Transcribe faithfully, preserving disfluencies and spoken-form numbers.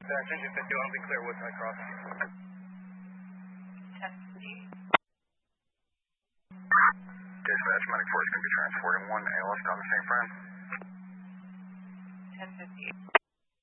Engine fifty, I'll be clear Woodside Crossing. ten fifty. Dispatch, medic force going to be transporting one A L S down to Saint Fran. ten fifty.